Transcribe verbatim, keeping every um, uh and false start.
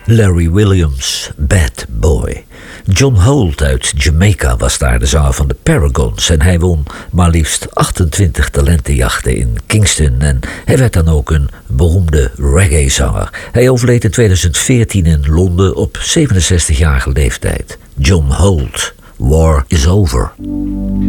Larry Williams, Bad Boy. John Holt uit Jamaica was daar de zanger van de Paragons en hij won maar liefst achtentwintig talentenjachten in Kingston en hij werd dan ook een beroemde reggae-zanger. Hij overleed in tweeduizend veertien in Londen op zevenenzestigjarige leeftijd. John Holt, War is Over.